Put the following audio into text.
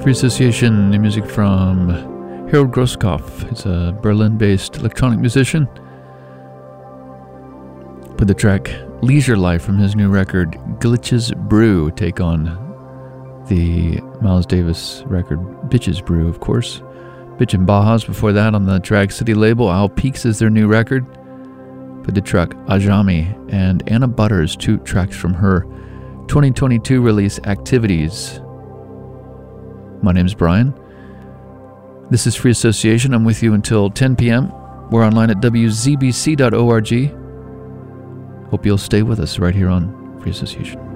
Free Association, new music from Harold Grosskopf. He's a Berlin-based electronic musician. Put the track Leisure Life from his new record Glitches Brew, take on the Miles Davis record Bitches Brew, of course. Bitch and Bajas before that on the Drag City label. Owl Peaks is their new record. Put the track Ajami and Anna Butters, 2 tracks from her 2022 release Activities. My name's Brian. This is Free Association. I'm with you until 10 p.m. We're online at wzbc.org. Hope you'll stay with us right here on Free Association.